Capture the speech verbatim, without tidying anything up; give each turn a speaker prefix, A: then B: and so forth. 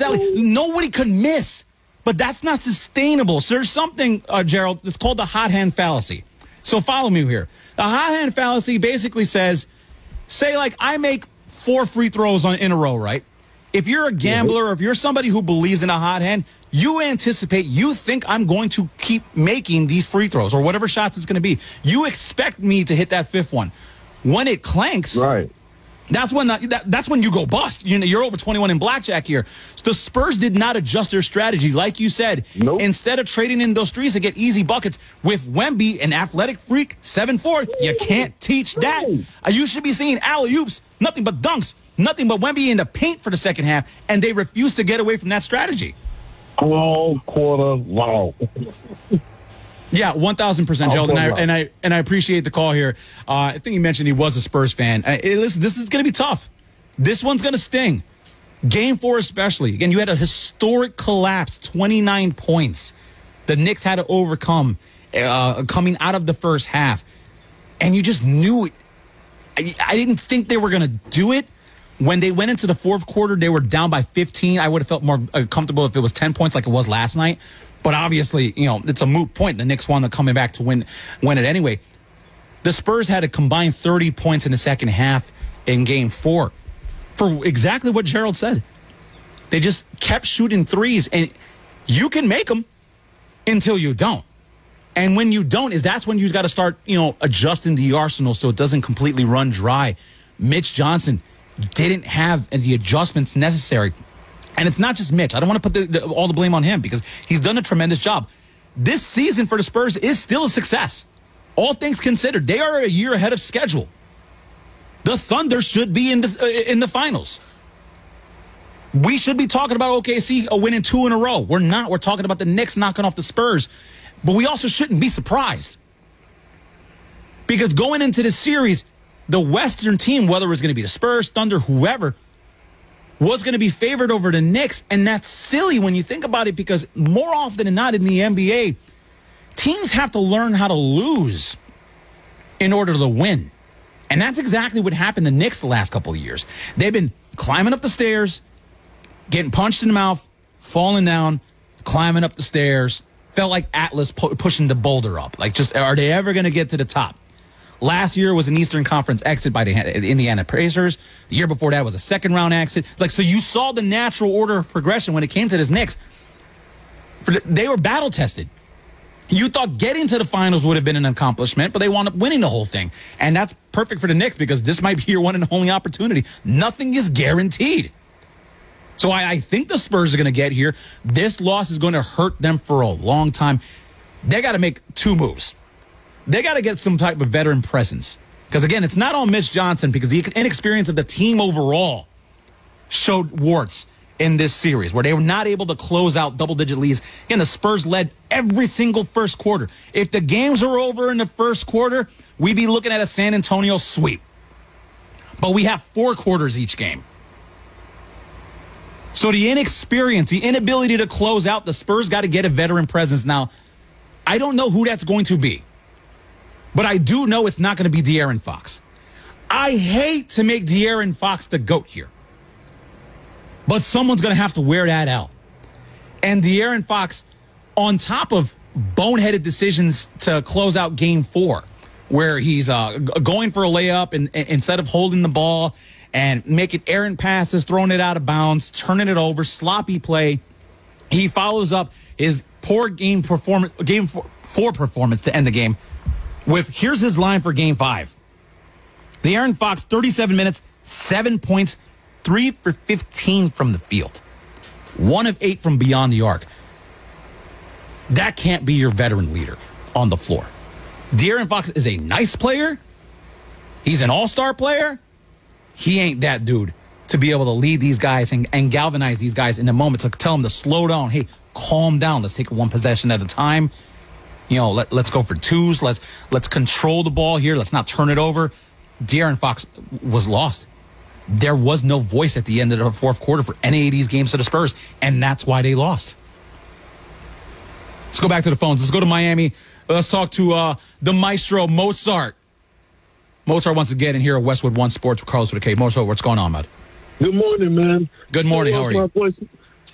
A: Exactly. Nobody could miss. But that's not sustainable. So there's something, uh, Gerald, it's called the hot hand fallacy. So follow me here. The hot hand fallacy basically says, say, like, I make four free throws on, in a row, right? If you're a gambler or if you're somebody who believes in a hot hand, you anticipate, you think I'm going to keep making these free throws or whatever shots it's going to be. You expect me to hit that fifth one. When it clanks,
B: right.
A: That's when the, that, that's when you go bust. You know, you're over twenty-one in blackjack here. So the Spurs did not adjust their strategy, like you said.
B: Nope.
A: Instead of trading in those threes to get easy buckets with Wemby, an athletic freak, seven four, you can't teach that. Uh, you should be seeing alley-oops, nothing but dunks, nothing but Wemby in the paint for the second half, and they refuse to get away from that strategy.
B: All quarter long.
A: Yeah, one thousand percent, Gerald, and I, and I and I appreciate the call here. Uh, I think he mentioned he was a Spurs fan. Uh, listen, this is going to be tough. This one's going to sting. Game four especially. Again, you had a historic collapse, twenty-nine points. The Knicks had to overcome uh, coming out of the first half. And you just knew it. I, I didn't think they were going to do it. When they went into the fourth quarter, they were down by fifteen. I would have felt more uh, comfortable if it was ten points like it was last night. But obviously, you know, it's a moot point. The Knicks wound up coming back to win, win it anyway. The Spurs had a combined thirty points in the second half in game four for exactly what Gerald said. They just kept shooting threes, and you can make them until you don't. And when you don't, is that's when you got to start, you know, adjusting the arsenal so it doesn't completely run dry. Mitch Johnson didn't have the adjustments necessary. And it's not just Mitch. I don't want to put the, the, all the blame on him because he's done a tremendous job. This season for the Spurs is still a success. All things considered, they are a year ahead of schedule. The Thunder should be in the, uh, in the finals. We should be talking about O K C winning two in a row. We're not. We're talking about the Knicks knocking off the Spurs. But we also shouldn't be surprised. Because going into this series, the Western team, whether it's going to be the Spurs, Thunder, whoever, was going to be favored over the Knicks, and that's silly when you think about it because more often than not in the N B A, teams have to learn how to lose in order to win. And that's exactly what happened to the Knicks the last couple of years. They've been climbing up the stairs, getting punched in the mouth, falling down, climbing up the stairs. Felt like Atlas pu- pushing the boulder up. Like, just are they ever going to get to the top? Last year was an Eastern Conference exit by the Indiana Pacers. The year before that was a second round exit. Like, so you saw the natural order of progression when it came to this Knicks. They were battle tested. You thought getting to the finals would have been an accomplishment, but they wound up winning the whole thing. And that's perfect for the Knicks because this might be your one and only opportunity. Nothing is guaranteed. So I, I think the Spurs are going to get here. This loss is going to hurt them for a long time. They got to make two moves. They got to get some type of veteran presence. Because, again, it's not on Mitch Johnson because the inexperience of the team overall showed warts in this series where they were not able to close out double-digit leads. Again, the Spurs led every single first quarter. If the games were over in the first quarter, we'd be looking at a San Antonio sweep. But we have four quarters each game. So the inexperience, the inability to close out, the Spurs got to get a veteran presence. Now, I don't know who that's going to be. But I do know it's not going to be De'Aaron Fox. I hate to make De'Aaron Fox the GOAT here. But someone's going to have to wear that out. And De'Aaron Fox, on top of boneheaded decisions to close out game four, where he's uh, going for a layup and, and instead of holding the ball and making errant passes, throwing it out of bounds, turning it over, sloppy play, he follows up his poor game performance, game four, four performance to end the game with, here's his line for game five. De'Aaron Fox, thirty-seven minutes, seven points, three for fifteen from the field. One of eight from beyond the arc. That can't be your veteran leader on the floor. De'Aaron Fox is a nice player. He's an all-star player. He ain't that dude to be able to lead these guys and, and galvanize these guys in the moment to tell them to slow down. Hey, calm down. Let's take it one possession at a time. You know, let, let's go for twos. Let's let's control the ball here. Let's not turn it over. De'Aaron Fox was lost. There was no voice at the end of the fourth quarter for any of these games to the Spurs, and that's why they lost. Let's go back to the phones. Let's go to Miami. Let's talk to uh, the maestro, Mozart. Mozart wants to get in here at Westwood One Sports with Carlos with a K. Mozart, what's going on, man?
B: Good morning, man.
A: Good morning. How are you?
B: Voice,